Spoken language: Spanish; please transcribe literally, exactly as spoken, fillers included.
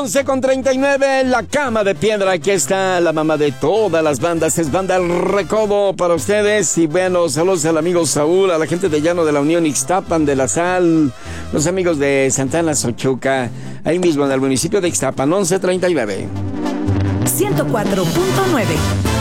once con treinta y nueve, La Cama de Piedra. Aquí está la mamá de todas las bandas. Es Banda El Recodo para ustedes. Y bueno, saludos al amigo Saúl, a la gente de Llano de la Unión, Ixtapan de la Sal, los amigos de Santana Xochuca, ahí mismo en el municipio de Ixtapan. Once treinta y nueve. ciento cuatro punto nueve.